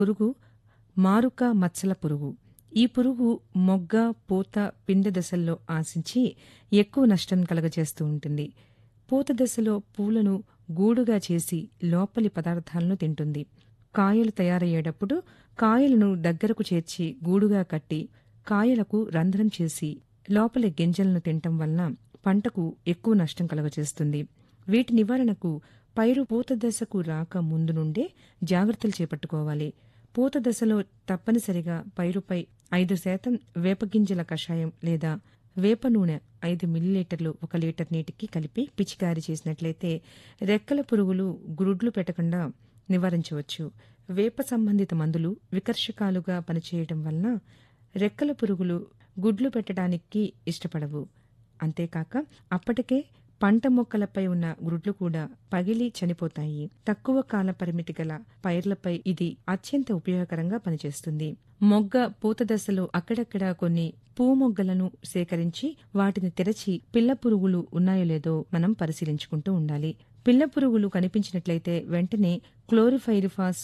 పురుగు మారుక మచ్చల పురుగు. ఈ పురుగు మొగ్గ, పూత, పిందె దశల్లో ఆశించి ఎక్కువ నష్టం కలగజేస్తూ ఉంటుంది. పూత దశలో పూలను గూడుగా చేసి లోపలి పదార్థాలను తింటుంది. కాయలు తయారయ్యేటప్పుడు కాయలను దగ్గరకు చేర్చి గూడుగా కట్టి కాయలకు రంధ్రం చేసి లోపలి గింజలను తినటం వలన పంటకు ఎక్కువ నష్టం కలగజేస్తుంది. వీటి నివారణకు పైరు పూత దశకు రాక ముందు నుండే జాగ్రత్తలు చేపట్టుకోవాలి. పూత దశలో తప్పనిసరిగా పైరుపై 5% వేపగింజల కషాయం లేదా వేప నూనె 5 మిల్లీలీటర్లు 1 లీటర్ నీటికి కలిపి పిచికారీ చేసినట్లయితే రెక్కల పురుగులు గ్రుడ్లు పెట్టకుండా నివారించవచ్చు. వేప సంబంధిత మందులు వికర్షకాలుగా పనిచేయటం వలన రెక్కల పురుగులు గుడ్లు పెట్టడానికి ఇష్టపడవు. అంతేకాక అప్పటికే పంట మొక్కలపై ఉన్న గ్రుడ్లు కూడా పగిలి చనిపోతాయి. తక్కువ కాల పరిమితి గల పైర్లపై ఇది అత్యంత ఉపయోగకరంగా పనిచేస్తుంది. మొగ్గ పూత దశలో అక్కడక్కడ కొన్ని పూమొగ్గలను సేకరించి వాటిని తెరచి పిల్ల పురుగులు ఉన్నాయో లేదో మనం పరిశీలించుకుంటూ ఉండాలి. పిల్ల పురుగులు కనిపించినట్లయితే వెంటనే క్లోరిఫైరిఫాస్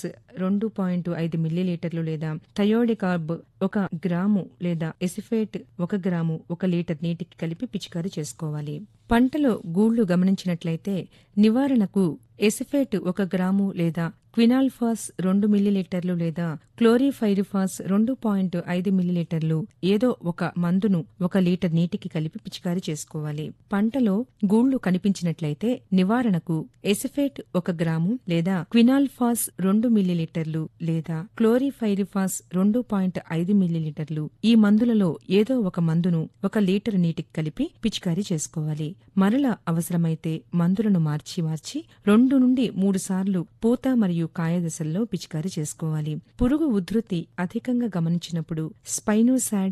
2.5 మిల్లీలీటర్లు లేదా థయోడికార్బ్ 1 గ్రాము లేదా ఎసిఫేట్ 1 గ్రాము 1 లీటర్ నీటికి కలిపి పిచికారీ చేసుకోవాలి. పంటలో గూళ్లు గమనించినట్లయితే నివారణకు ఎసిఫేట్ 1 గ్రాము లేదా క్వినాల్ఫాస్ 2 మిల్లీలీటర్లు లేదా క్లోరిఫైరిఫాస్ 2.5 మిల్లీలీటర్లు ఏదో ఒక మందును 1 లీటర్ నీటికి కలిపి పిచికారీ చేసుకోవాలి. పంటలో గూళ్లు కనిపించినట్లయితే నివారణకు ఎసిఫేట్ 1 గ్రాము లేదా క్వినాల్ఫాస్ 2 మిల్లీలీటర్లు లేదా క్లోరిఫైరిఫాస్ 2.5 మిల్లీలీటర్లు ఈ మందులలో ఏదో ఒక మందును 1 లీటర్ నీటికి కలిపి పిచికారీ చేసుకోవాలి. మరల అవసరమైతే మందులను మార్చి 2 నుండి 3 సార్లు పూత మరియు కాయ దశల్లో పిచికారీ చేసుకోవాలి. పురుగు ఉధృతి అధికంగా గమనించినప్పుడు స్పైనోసాడ్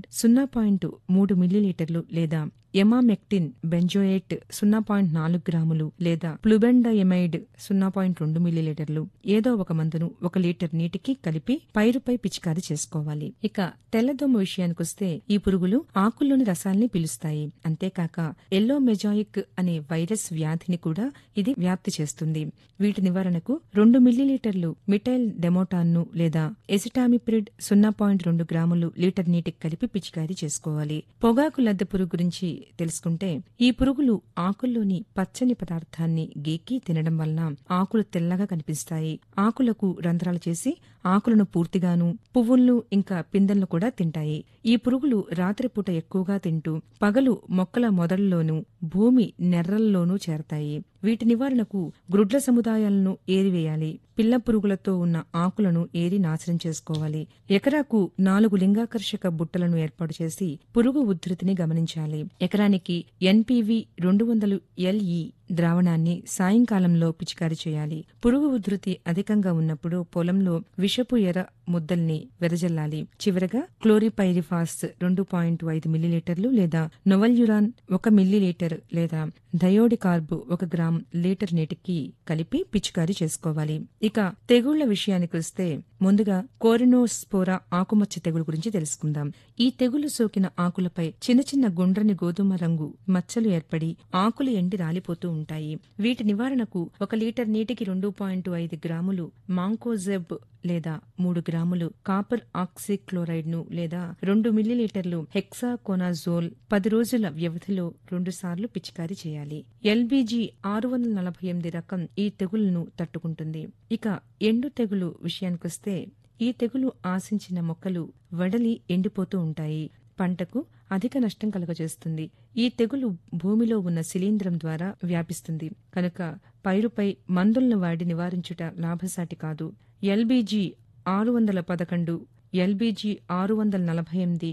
0.3 మిల్లీలీటర్లు లేదా ఎమామెక్టిన్ బెంజోయేట్ 0.4 గ్రాములు లేదా ప్లుబెండయమైడ్ 0.2 మిల్లీలీటర్లు ఏదో ఒక మందును 1 లీటర్ నీటికి కలిపి పైరుపై పిచికారీ చేసుకోవాలి. ఇక తెల్లదోమ విషయానికొస్తే ఈ పురుగులు ఆకుల్లోని రసాల్ని పీలుస్తాయి. అంతేకాక ఎల్లో మెజాయిక్ అనే వైరస్ వ్యాధిని కూడా ఇది వ్యాప్తి చేస్తుంది. వీటి నివారణకు 2 మిల్లీలీటర్లు మిటైల్ డెమోటాన్ను లేదా ఎసిటామిప్రిడ్ 0.2 గ్రాములు లీటర్ నీటికి కలిపి పిచికారీ చేసుకోవాలి. పొగాకు లద్దె పురుగు గురించి తెలుసుకుంటే ఈ పురుగులు ఆకుల్లోని పచ్చని పదార్థాన్ని గీకి తినడం వలన ఆకులు తెల్లగా కనిపిస్తాయి. ఆకులకు రంధ్రాలు చేసి ఆకులను పూర్తిగాను పువ్వులను ఇంకా పిందెలను కూడా తింటాయి. ఈ పురుగులు రాత్రిపూట ఎక్కువగా తింటూ పగలు మొక్కల మొదళ్లలోనూ భూమి నెర్రల్లోనూ చేరతాయి. వీటి నివారణకు గ్రుడ్ల సముదాయాలను ఏరివేయాలి. పిల్ల పురుగులతో ఉన్న ఆకులను ఏరి నాశనం చేసుకోవాలి. ఎకరాకు 4 లింగాకర్షక బుట్టలను ఏర్పాటు చేసి పురుగు ఉధృతిని గమనించాలి. ఎకరానికి NPV 200 LE ద్రావణాన్ని సాయంకాలంలో పిచికారీ చేయాలి. పురుగు ఉధృతి అధికంగా ఉన్నప్పుడు పొలంలో విషపు ఎర్ర ముద్దల్ని వెదజల్లాలి. చివరగా క్లోరిపైరిఫాస్ 2.5 మిల్లీలీటర్లు లేదా నొవల్యురాన్ 1 మిల్లీలీటర్ లేదా థయోడికార్బ్ 1 గ్రామ్ లీటర్ నీటికి కలిపి పిచికారీ చేసుకోవాలి. ఇక తెగుళ్ల విషయానికొస్తే ముందుగా కోరినోస్పోరా ఆకుమచ్చ తెగులు గురించి తెలుసుకుందాం. ఈ తెగులు సోకిన ఆకులపై చిన్న చిన్న గుండ్రని గోధుమ రంగు మచ్చలు ఏర్పడి ఆకులు ఎండి రాలిపోతూ ఉంటాయి. వీటి నివారణకు 1 లీటర్ నీటికి 2.5 గ్రాములు మాంకోజెబ్ లేదా 3 గ్రాములు కాపర్ ఆక్సిక్లోరైడ్ ను లేదా 2 మిల్లీలీటర్లు హెక్సాకోనాజోల్ 10 రోజుల వ్యవధిలో 2 సార్లు పిచికారీ చేయాలి. LBG 648 రకం ఈ తెగులును తట్టుకుంటుంది. ఇక ఎండు తెగులు విషయానికొస్తే ఈ తెగులు ఆశించిన మొక్కలు వడలి ఎండిపోతూ ఉంటాయి. పంటకు అధిక నష్టం కలుగజేస్తుంది. ఈ తెగులు భూమిలో ఉన్న శిలీంధ్రం ద్వారా వ్యాపిస్తుంది కనుక పైరుపై మందులను వాడి నివారించుట లాభసాటి కాదు. LBG 611, LBG 648,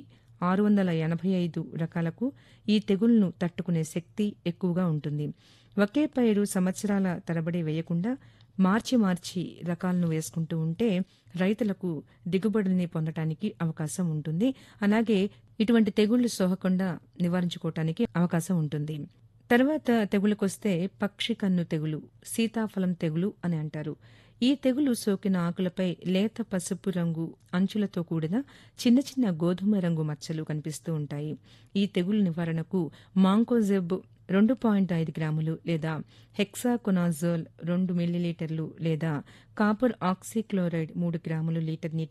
685 రకాలకు ఈ తెగుళ్లను తట్టుకునే శక్తి ఎక్కువగా ఉంటుంది. ఒకే పైరు సంవత్సరాల తరబడి వేయకుండా మార్చి రకాలను వేసుకుంటూ ఉంటే రైతులకు దిగుబడుల్ని పొందటానికి అవకాశం ఉంటుంది. అలాగే ఇటువంటి తెగుళ్లు సోకకుండా నివారించుకోవటానికి అవకాశం ఉంటుంది. తర్వాత తెగులుకొస్తే పక్షి కన్ను తెగులు, సీతాఫలం తెగులు అని అంటారు. ఈ తెగులు సోకిన ఆకులపై లేత పసుపు రంగు అంచులతో కూడిన చిన్న చిన్న గోధుమ రంగు మచ్చలు కనిపిస్తూ ఉంటాయి. ఈ తెగులు నివారణకు మాంకోజెబ్ 2.5 గ్రాములు లేదా హెక్సాకొనాజోల్ 2 మిల్లీలీటర్లు లేదా కాపర్ ఆక్సీక్లోరైడ్ 3 గ్రాములు లీటర్ నీటికి